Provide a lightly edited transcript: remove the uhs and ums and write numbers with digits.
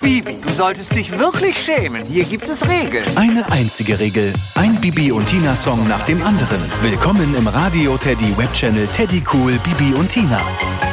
Bibi, du solltest dich wirklich schämen. Hier gibt es Regeln. Eine einzige Regel. Ein Bibi und Tina Song nach dem anderen. Willkommen im Radio Teddy Webchannel Teddy Cool Bibi und Tina.